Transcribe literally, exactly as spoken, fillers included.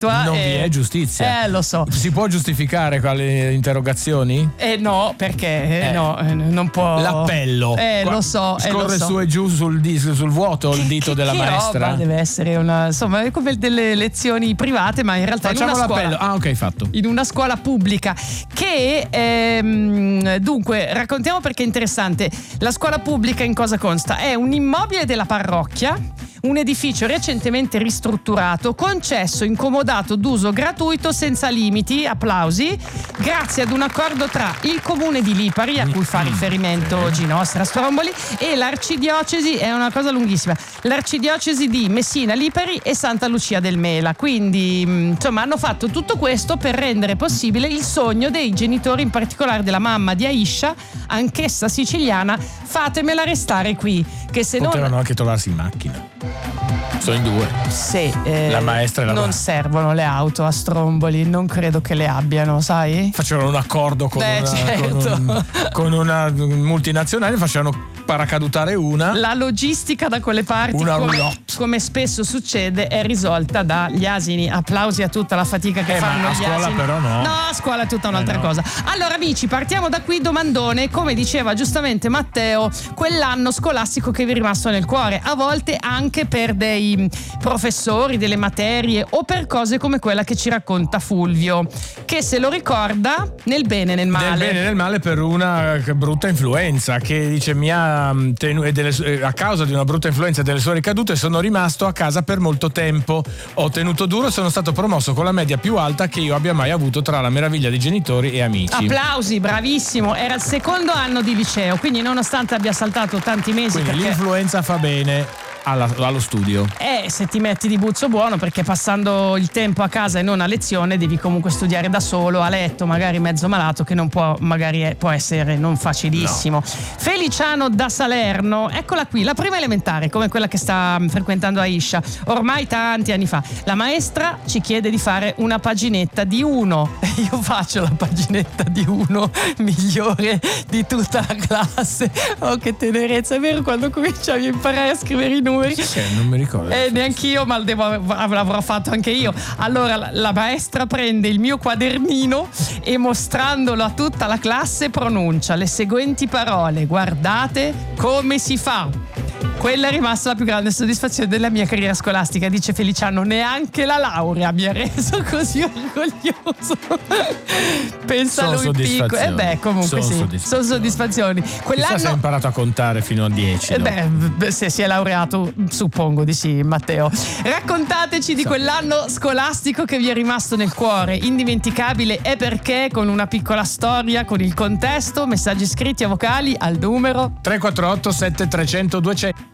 Non e... vi è giustizia. Eh, lo so. Si può giustificare con le interrogazioni? Eh no, perché eh. no, non può. L'appello. Eh, Qua, lo so. Scorre eh, lo so. su e giù sul, sul vuoto il dito che, della che maestra. Roba deve essere una, insomma, è come delle lezioni private, ma in realtà facciamo in una l'appello. scuola. Ah, ok, fatto. In una scuola pubblica che ehm, dunque raccontiamo perché è interessante. La scuola pubblica in cosa consta? È un immobile della parrocchia, un edificio recentemente ristrutturato, concesso, incomodato d'uso gratuito senza limiti, applausi, grazie ad un accordo tra il comune di Lipari, a cui fa riferimento Gino Stromboli, e l'arcidiocesi, è una cosa lunghissima, l'arcidiocesi di Messina, Lipari e Santa Lucia del Mela. Quindi insomma hanno fatto tutto questo per rendere possibile il sogno dei genitori, in particolare della mamma di Aisha, anch'essa siciliana: fatemela restare qui, che se potevano non anche trovarsi in macchina. Sono in due. Sì, eh, la maestra e la non mamma. Servono le auto a Stromboli, non credo che le abbiano, sai? Facevano un accordo con, Beh, una, certo. con, un, con una multinazionale, facevano paracadutare una. La logistica da quelle parti, una come, roulotte. come spesso succede, è risolta dagli asini. Applausi a tutta la fatica che eh, fanno ma a gli scuola asini. però no. No, a scuola è tutta un'altra eh no. cosa. Allora amici, partiamo da qui, domandone. Come diceva giustamente Matteo, quell'anno scolastico che vi è rimasto nel cuore, a volte anche per dei professori, delle materie, o per cose come quella che ci racconta Fulvio, che se lo ricorda nel bene e nel male. Nel bene e nel male, per una brutta influenza, che dice mi ha tenu- delle, a causa di una brutta influenza e delle sue ricadute sono rimasto a casa per molto tempo, ho tenuto duro e sono stato promosso con la media più alta che io abbia mai avuto tra la meraviglia di genitori e amici. Applausi, bravissimo. Era il secondo anno di liceo, quindi nonostante abbia saltato tanti mesi, quindi perché l'influenza fa bene alla, allo studio. Eh, se ti metti di buzzo buono, perché passando il tempo a casa e non a lezione devi comunque studiare da solo, a letto, magari mezzo malato, che non può, magari è, può essere non facilissimo. No. Feliciano da Salerno, eccola qui, la prima elementare, come quella che sta frequentando Aisha, ormai tanti anni fa. La maestra ci chiede di fare una paginetta di uno. Io faccio la paginetta di uno migliore di tutta la classe. Oh, che tenerezza, è vero, quando cominciavi a imparare a scrivere i numeri. Sì, non mi ricordo. Eh, neanch'io, ma devo, l'avrò fatto anche io. Allora la, la maestra prende il mio quadernino e, mostrandolo a tutta la classe, pronuncia le seguenti parole: guardate come si fa. Quella è rimasta la più grande soddisfazione della mia carriera scolastica, dice Feliciano. Neanche la laurea mi ha reso così orgoglioso. Pensa a lui piccolo. E eh beh, comunque sono sì, soddisfazioni. sono soddisfazioni. Quell'anno Chissà se ha imparato a contare fino a dieci. eh no? beh, se si è laureato, suppongo di sì, Matteo. Raccontateci di quell'anno scolastico che vi è rimasto nel cuore, indimenticabile, e perché, con una piccola storia, con il contesto, messaggi scritti a vocali al numero tre quattro otto sette tre zero zero duecento.